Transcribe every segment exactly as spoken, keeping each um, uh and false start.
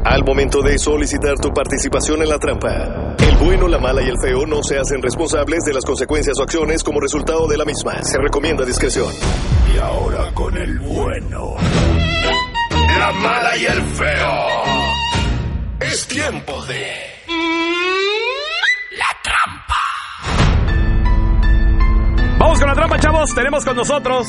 Al momento de solicitar tu participación en la trampa, el bueno, la mala y el feo no se hacen responsables de las consecuencias o acciones como resultado de la misma. Se recomienda discreción. Y ahora con el bueno, la mala y el feo. Es tiempo de la trampa. Vamos con la trampa, chavos. Tenemos con nosotros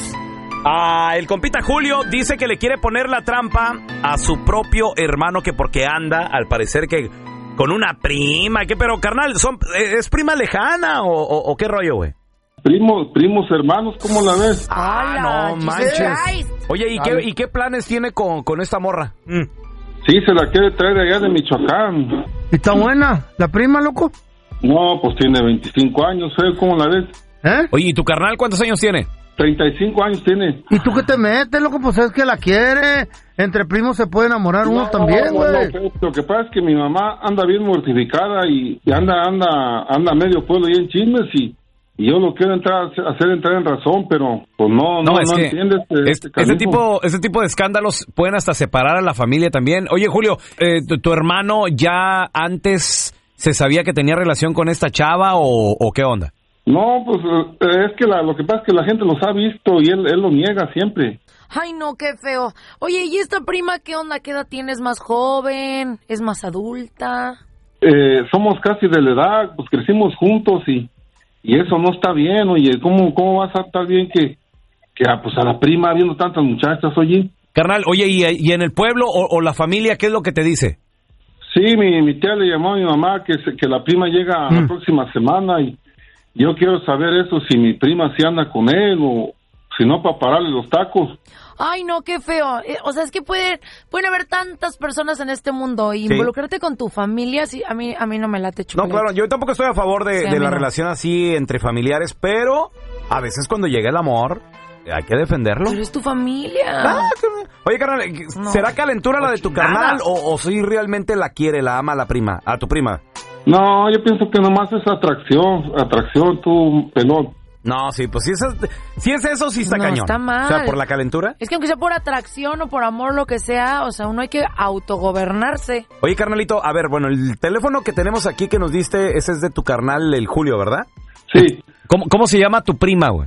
a el compita Julio. Dice que le quiere poner la trampa a su propio hermano, que porque anda, al parecer, que con una prima. ¿Qué? Pero, carnal, son, ¿es prima lejana o, o, o qué rollo, güey? Primos, primos, hermanos, ¿cómo la ves? Ah, no manches. Oye, ¿y qué, ¿y qué planes tiene con, con esta morra? Mm. Sí, se la quiere traer de allá de Michoacán. ¿Está buena la prima, loco? No, pues tiene veinticinco años, ¿eh? ¿Cómo la ves? ¿Eh? Oye, ¿y tu carnal cuántos años tiene? treinta y cinco años tiene. ¿Y tú qué te metes, loco? Pues es que la quiere. Entre primos se puede enamorar uno no, también, güey. No, no, lo que pasa es que mi mamá anda bien mortificada y, y anda, anda, anda medio pueblo ahí en chismes y, y yo lo quiero entrar, hacer entrar en razón, pero pues no, no, no, es no que entiendes. Es, este ese tipo, ese tipo de escándalos pueden hasta separar a la familia también. Oye, Julio, eh, tu, tu hermano ya antes se sabía que tenía relación con esta chava o, o qué onda? No, pues es que la, lo que pasa es que la gente los ha visto y él, él lo niega siempre. Ay, no, qué feo. Oye, ¿y esta prima qué onda? ¿Qué edad tiene? ¿Es más joven? ¿Es más adulta? Eh, somos casi de la edad, pues crecimos juntos y, y eso no está bien, oye. ¿Cómo, cómo vas a estar bien que, que a, pues a la prima viendo tantas muchachas, oye? Carnal, oye, ¿y, y en el pueblo o, o la familia qué es lo que te dice? Sí, mi, mi tía le llamó a mi mamá que, se, que la prima llega mm. la próxima semana y yo quiero saber eso, si mi prima sí anda con él o si no, para pararle los tacos. Ay, no, qué feo. O sea, es que pueden, pueden haber tantas personas en este mundo y sí. involucrarte con tu familia, sí, a mí a mí no me late chupar. No, claro, yo tampoco estoy a favor de, sí, de la no. relación así entre familiares, pero a veces cuando llega el amor hay que defenderlo. Pero es tu familia. Ah, oye, carnal, ¿será calentura no, la de tu carnal o, o si realmente la quiere, la ama a la prima, a tu prima? No, yo pienso que nomás es atracción, atracción, tú, pelón. No, sí, pues si es, si es eso, sí está no, cañón. Está mal. O sea, por la calentura. Es que aunque sea por atracción o por amor, lo que sea, o sea, uno hay que autogobernarse. Oye, carnalito, a ver, bueno, el teléfono que tenemos aquí que nos diste, ese es de tu carnal, el Julio, ¿verdad? Sí. ¿Cómo, cómo se llama tu prima, güey?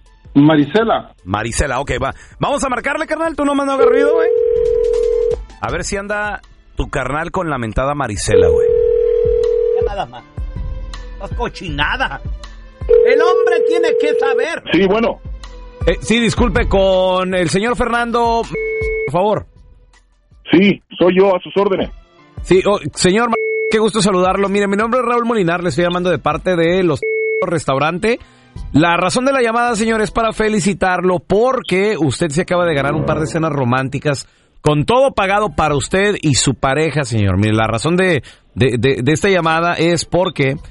Marisela. Marisela, ok, va. Vamos a marcarle, carnal, tú nomás no hagas ruido, güey. A ver si anda tu carnal con la mentada Marisela, güey. Nada más. Estás cochinada. El hombre tiene que saber. Sí, bueno. Eh, sí, disculpe, con el señor Fernando, por favor. Sí, soy yo, a sus órdenes. Sí, oh, señor, qué gusto saludarlo. Mire, mi nombre es Raúl Molinar, le estoy llamando de parte de los restaurante. La razón de la llamada, señor, es para felicitarlo porque usted se acaba de ganar un par de cenas románticas con todo pagado para usted y su pareja, señor. Mire, la razón de, de, de, de esta llamada es porque